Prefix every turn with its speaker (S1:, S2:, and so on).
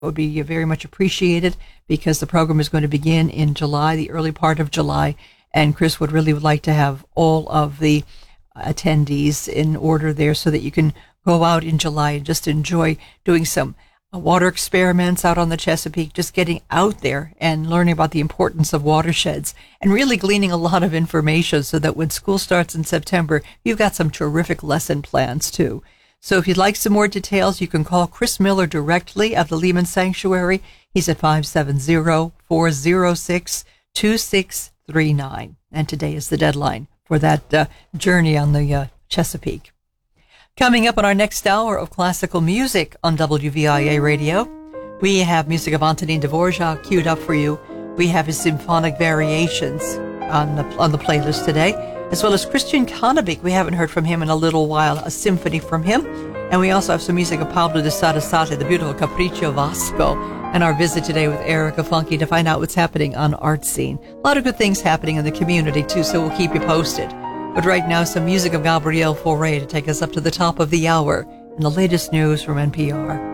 S1: would be very much appreciated because the program is going to begin in July, the early part of July, and Chris would like to have all of the attendees in order there so that you can go out in July and just enjoy doing some water experiments out on the Chesapeake, just getting out there and learning about the importance of watersheds and really gleaning a lot of information so that when school starts in September, you've got some terrific lesson plans too. So if you'd like some more details, you can call Chris Miller directly of the Lehman Sanctuary. He's at 570-406-2639. And today is the deadline for that journey on the Chesapeake. Coming up on our next hour of classical music on WVIA Radio, we have music of Antonin Dvorak queued up for you. We have his symphonic variations on the playlist today, as well as Christian Konevik. We haven't heard from him in a little while, a symphony from him. And we also have some music of Pablo de Sarasate, the beautiful Capriccio Vasco, and our visit today with Erica Funky to find out what's happening on Art Scene. A lot of good things happening in the community, too, so we'll keep you posted. But right now, some music of Gabriel Fauré to take us up to the top of the hour and the latest news from NPR.